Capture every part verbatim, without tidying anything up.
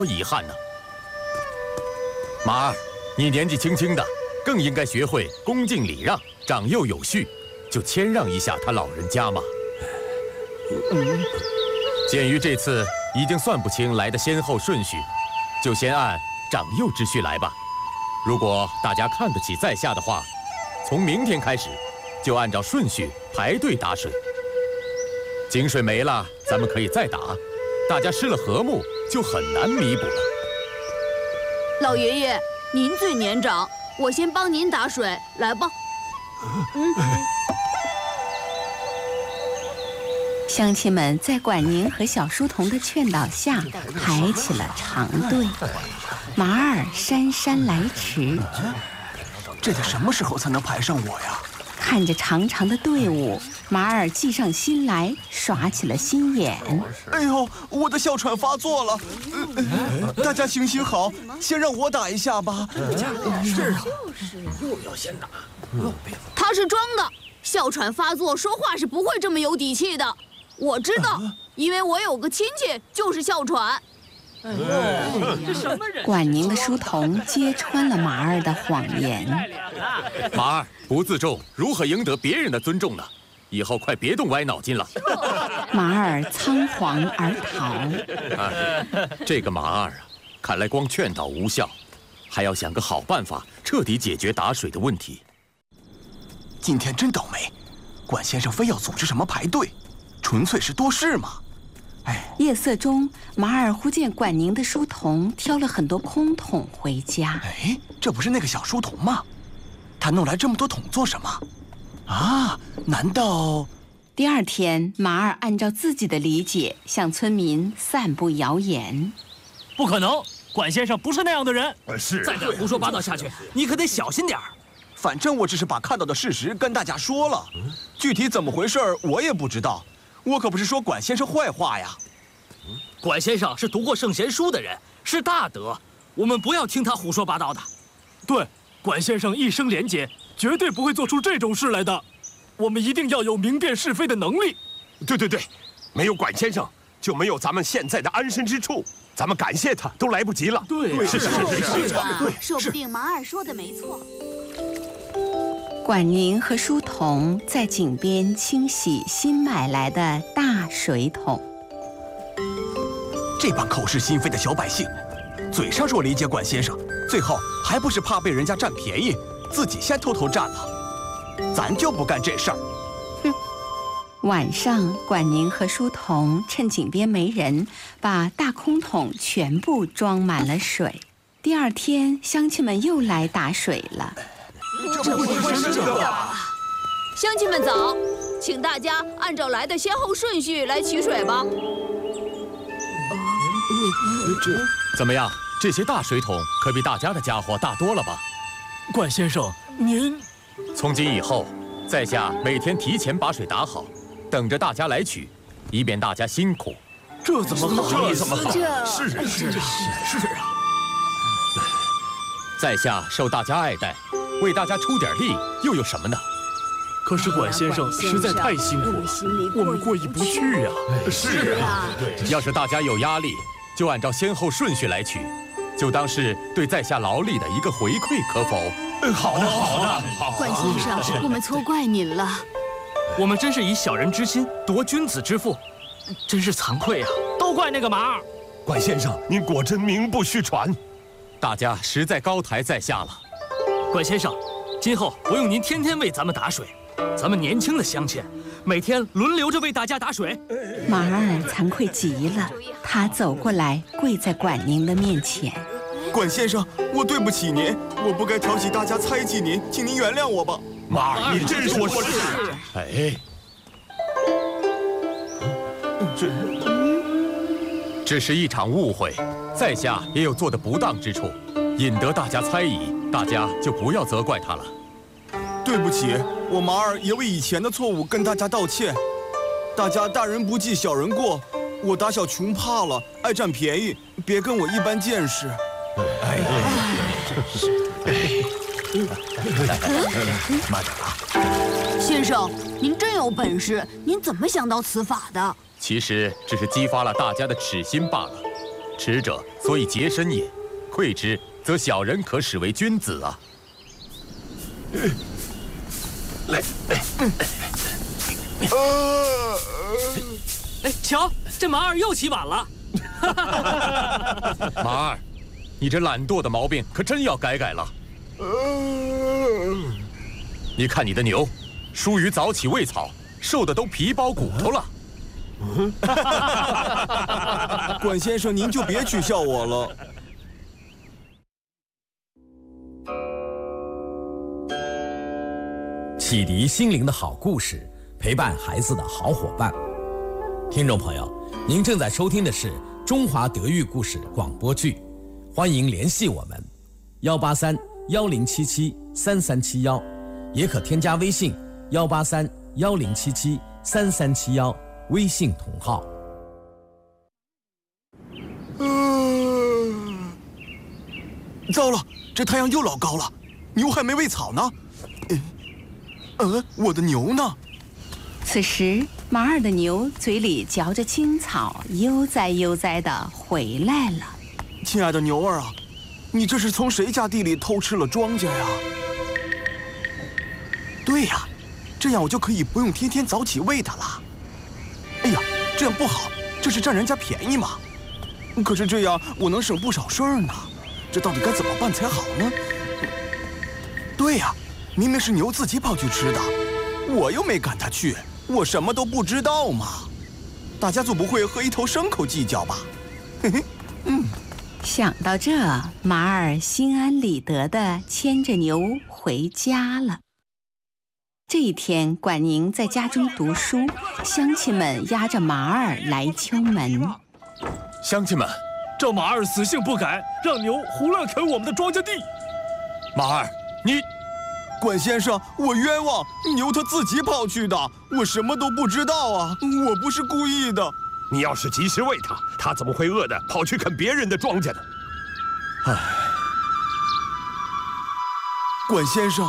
遗憾呢。马儿，你年纪轻轻的，更应该学会恭敬礼让，长幼有序，就谦让一下他老人家嘛。嗯，鉴于这次已经算不清来的先后顺序，就先按长幼之序来吧。如果大家看得起在下的话，从明天开始就按照顺序排队打水。井水没了，咱们可以再打。大家失了和睦，就很难弥补了。 老爷爷，您最年长，我先帮您打水，来吧。嗯。 乡亲们在管宁和小书童的劝导下，排起了长队。马儿姗姗来迟， 这得什么时候才能排上我呀？ 看着长长的队伍，马儿计上心来，耍起了心眼。 哎呦，我的哮喘发作了！呃、大家行行好，先让我打一下吧。 是啊，又要先打。 他是装的，哮喘发作说话是不会这么有底气的。我知道，因为我有个亲戚就是哮喘。 哎呦，这什么人？ 管宁的书童揭穿了马儿的谎言。 马儿不自重，如何赢得别人的尊重呢？以后快别动歪脑筋了。 马儿仓皇而逃。 哎，这个马儿啊，看来光劝导无效，还要想个好办法，彻底解决打水的问题。 今天真倒霉，管先生非要组织什么排队，纯粹是多事嘛。哎， 夜色中，马儿忽见管宁的书童挑了很多空桶回家。 哎，这不是那个小书童吗？他弄来这么多桶做什么？啊，难道…… 第二天，马儿按照自己的理解向村民散布谣言。 不可能，管先生不是那样的人。 是， 再敢胡说八道下去，你可得小心点儿。 反正我只是把看到的事实跟大家说了，具体怎么回事我也不知道。我可不是说管先生坏话呀。 管先生是读过圣贤书的人，是大德，我们不要听他胡说八道的。 对，管先生一生廉洁，绝对不会做出这种事来的。我们一定要有明辨是非的能力。 对对对，没有管先生，就没有咱们现在的安身之处。咱们感谢他都来不及了。 对， 是是是是是。 对，说不定马儿说的没错。 管宁和书童在井边清洗新买来的大水桶。 这帮口是心非的小百姓，嘴上说理解管先生，最后还不是怕被人家占便宜，自己先偷偷占了。咱就不干这事儿。 哼！晚上，管宁和书童趁井边没人，把大空桶全部装满了水。第二天，乡亲们又来打水了。 这不会是这个吧？ 乡亲们早，请大家按照来的先后顺序来取水吧。 这怎么样？这些大水桶可比大家的家伙大多了吧？ 管先生，您…… 从今以后，在下每天提前把水打好，等着大家来取，以免大家辛苦。 这怎么好？ 这怎么好？ 这是是是是啊！ 在下受大家爱戴，为大家出点力，又有什么呢？ 可是管先生实在太辛苦了，我们过意不去呀。 是啊， 对，要是大家有压力，就按照先后顺序来取，就当是对在下劳力的一个回馈，可否？ 好的，好的，好。 管先生，我们错怪您了。 我们真是以小人之心夺君子之腹，真是惭愧啊！都怪那个马儿。 管先生，您果真名不虚传。 大家实在高抬在下了。 管先生，今后不用您天天为咱们打水，咱们年轻的乡亲每天轮流着为大家打水。 马儿惭愧极了，他走过来，跪在管宁的面前。 管先生，我对不起您，我不该挑起大家猜忌您，请您原谅我吧。 马儿，你真说是。 哎，这只是一场误会，在下也有做的不当之处，引得大家猜疑，大家就不要责怪他了。 对不起，我马儿也为以前的错误跟大家道歉。大家大人不计小人过，我打小穷怕了，爱占便宜，别跟我一般见识。 哎呀， 哎，慢点啊！ 先生，您真有本事，您怎么想到此法的？ 其实只是激发了大家的耻心罢了。 持者所以洁身也，愧之则小人可使为君子啊。 来， 哎，瞧，这马二又起晚了。 马二，你这懒惰的毛病可真要改改了。你看你的牛，疏于早起喂草，瘦的都皮包骨头了。 管先生，您就别取笑我了。 启迪心灵的好故事，陪伴孩子的好伙伴。听众朋友，您正在收听的是中华德育故事广播剧，欢迎联系我们幺八三幺零七七三三七幺，也可添加微信幺八三幺零七七三三七幺，微信同号。 嗯，糟了，这太阳又老高了，牛还没喂草呢。呃，我的牛呢？ 此时，马二的牛嘴里嚼着青草，悠哉悠哉地回来了。 亲爱的牛儿啊，你这是从谁家地里偷吃了庄稼呀？对呀，这样我就可以不用天天早起喂它了。哎呀，这样不好，这是占人家便宜嘛。可是这样我能省不少事儿呢，这到底该怎么办才好呢？对呀，明明是牛自己跑去吃的，我又没赶它去，我什么都不知道嘛。大家总不会和一头牲口计较吧？嘿嘿，嗯。 想到这，马二心安理得地牵着牛回家了。这一天，管宁在家中读书，乡亲们押着马二来敲门。 乡亲们， 这马二死性不改，让牛胡乱啃我们的庄稼地。 马二，你， 管先生，我冤枉，牛他自己跑去的，我什么都不知道啊，我不是故意的。 你要是及时喂它，它怎么会饿的跑去啃别人的庄稼呢？ 唉， 管先生，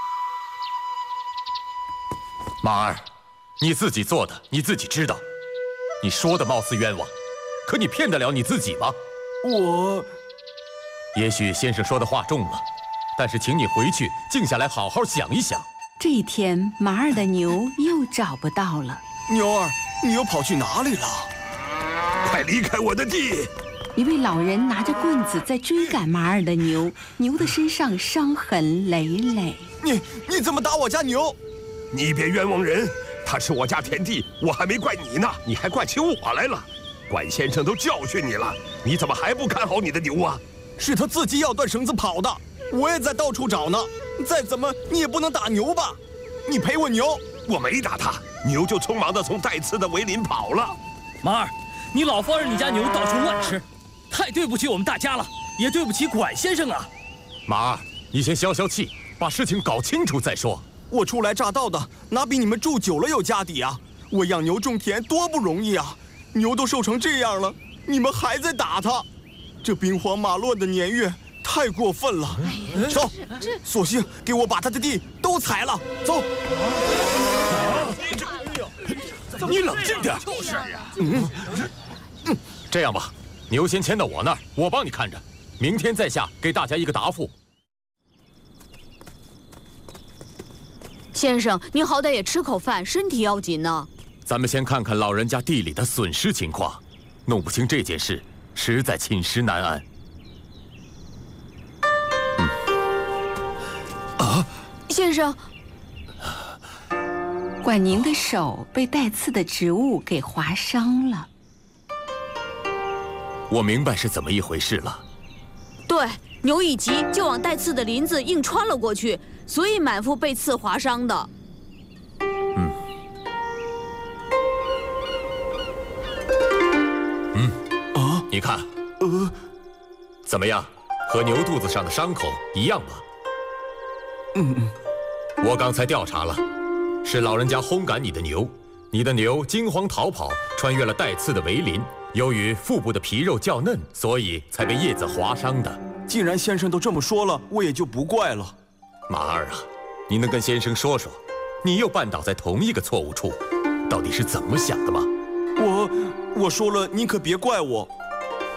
马二，你自己做的，你自己知道。你说的貌似冤枉，可你骗得了你自己吗？ 我， 也许先生说的话重了，但是请你回去静下来好好想一想。 这一天，马二的牛又找不到了。 牛儿，你又跑去哪里了？ 快离开我的地！ 一位老人拿着棍子在追赶马二的牛，牛的身上伤痕累累。 你你怎么打我家牛？ 你别冤枉人，他是我家田地，我还没怪你呢，你还怪起我来了。管先生都教训你了，你怎么还不看好你的牛啊？ 是他自己要断绳子跑的，我也在到处找呢。再怎么你也不能打牛吧？你赔我牛！ 我没打他，牛就匆忙地从带刺的围林跑了。 马二，你老放任你家牛到处乱吃，太对不起我们大家了，也对不起管先生啊。 马二，你先消消气，把事情搞清楚再说。 我初来乍到的，哪比你们住久了有家底啊？我养牛种田多不容易啊！牛都瘦成这样了，你们还在打它，这兵荒马乱的年月太过分了。走，索性给我把他的地都踩了，走。 你冷静点。 就是啊。 嗯，这样吧，牛先牵到我那儿，我帮你看着，明天再下给大家一个答复。 先生，您好歹也吃口饭，身体要紧呢。 咱们先看看老人家地里的损失情况，弄不清这件事，实在寝食难安。 嗯。啊，先生。 管宁的手被带刺的植物给划伤了。 我明白是怎么一回事了。 对，牛一急就往带刺的林子硬穿了过去，所以满腹被刺划伤的。 嗯。嗯。啊？你看，呃，怎么样？和牛肚子上的伤口一样吧？ 嗯嗯。 我刚才调查了。是老人家轰赶你的牛，你的牛惊慌逃跑，穿越了带刺的围林。由于腹部的皮肉较嫩，所以才被叶子划伤的。 既然先生都这么说了，我也就不怪了。 马二啊，你能跟先生说说，你又绊倒在同一个错误处，到底是怎么想的吗？ 我我说了，您可别怪我。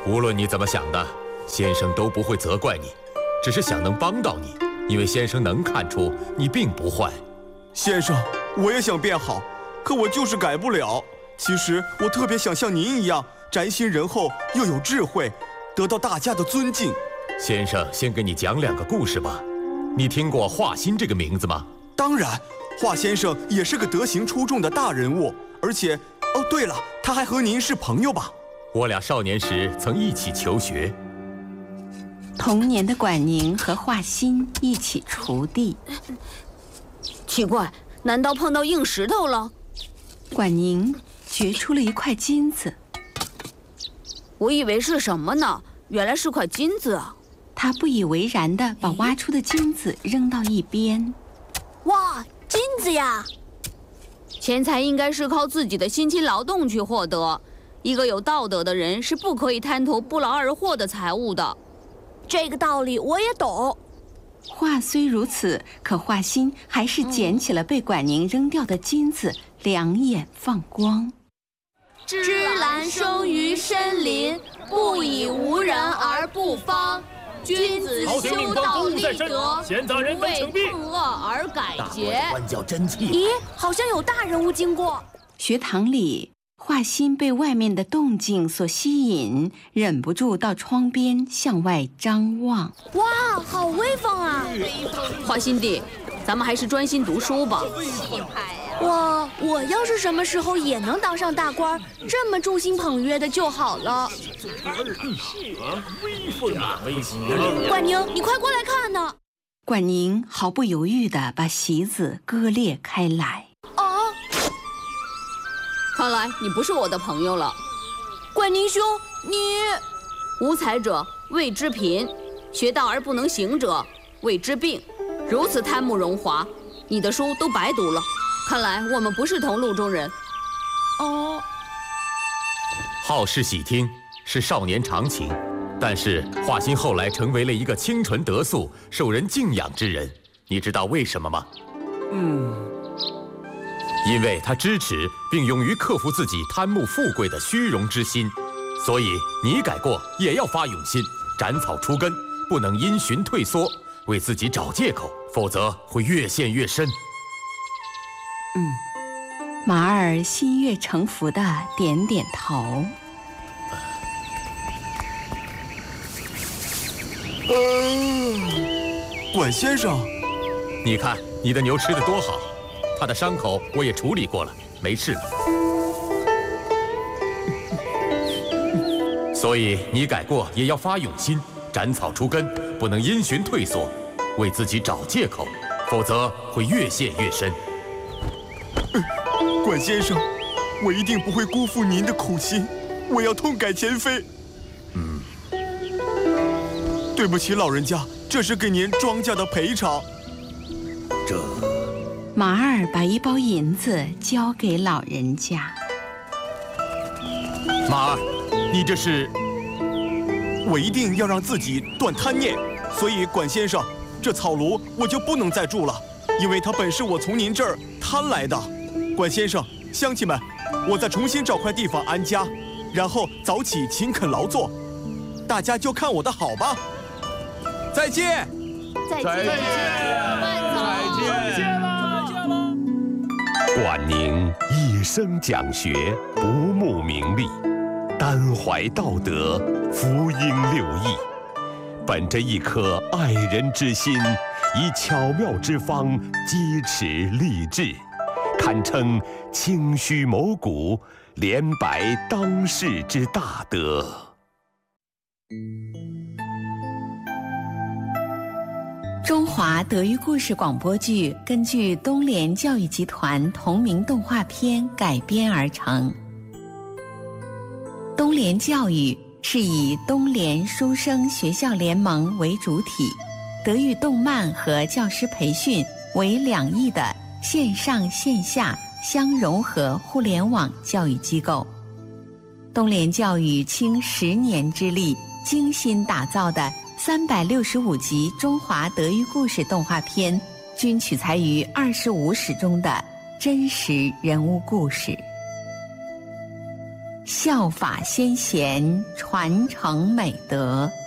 无论你怎么想的，先生都不会责怪你，只是想能帮到你，因为先生能看出你并不坏。 先生，我也想变好，可我就是改不了。其实我特别想像您一样，宅心仁厚又有智慧，得到大家的尊敬。 先生，先给你讲两个故事吧。你听过华歆这个名字吗？ 当然，华先生也是个德行出众的大人物，而且，哦，对了，他还和您是朋友吧？ 我俩少年时曾一起求学。 童年的管宁和华歆一起锄地。 奇怪，难道碰到硬石头了？ 管宁掘出了一块金子。 我以为是什么呢？原来是块金子啊！ 他不以为然地把挖出的金子扔到一边。 哇，金子呀！钱财应该是靠自己的辛勤劳动去获得。一个有道德的人是不可以贪图不劳而获的财物的。这个道理我也懂。 话虽如此，可华歆还是捡起了被管宁扔掉的金子，两眼放光。 芝兰生于深林，不以无人而不芳。君子修道立德，不为痛恶而改节。 官教真气。 咦，好像有大人物经过。 学堂里，华歆被外面的动静所吸引，忍不住到窗边向外张望。 哇，好威风啊！华歆弟，咱们还是专心读书吧。 我我要是什么时候也能当上大官，这么众星捧月的就好了。 威风啊，威风！ 管宁，你快过来看呢！ 管宁毫不犹豫地把席子割裂开来。 啊！ 看来你不是我的朋友了。 管宁兄，你无才者谓之贫，学道而不能行者谓之病。如此贪慕荣华，你的书都白读了。看来我们不是同路中人。 哦。 好事喜听是少年常情，但是华歆后来成为了一个清纯德素、受人敬仰之人。你知道为什么吗？ 嗯， 因为他支持并勇于克服自己贪慕富贵的虚荣之心。所以你改过也要发勇心，斩草除根，不能因循退缩，为自己找借口，否则会越陷越深。 嗯，马尔心悦诚服地点点头。 呃，管先生， 你看你的牛吃得多好，它的伤口我也处理过了，没事了。所以你改过也要发勇心，斩草除根，不能因循退缩，为自己找借口，否则会越陷越深。 管先生，我一定不会辜负您的苦心，我要痛改前非。 嗯， 对不起老人家，这是给您庄稼的赔偿。 这， 马尔把一包银子交给老人家。 马尔，你这是？ 我一定要让自己断贪念，所以管先生，这草庐我就不能再住了，因为它本是我从您这儿贪来的。管先生，乡亲们，我再重新找块地方安家，然后早起勤恳劳作，大家就看我的好吧。再见， 再见，再见， 再见了。管宁一生讲学，不慕名利，单怀道德，福音六义，本着一颗爱人之心，以巧妙之方击持励志，堪称清虚谋古，连百当世之大德。 中华德育故事广播剧根据东联教育集团同名动画片改编而成。东联教育是以东联书生学校联盟为主体，德育动漫和教师培训为两翼的线上线下相融合互联网教育机构。东联教育倾十年之力精心打造的三百六十五集中华德育故事动画片，均取材于二十五史中的真实人物故事。 效法先贤，传承美德。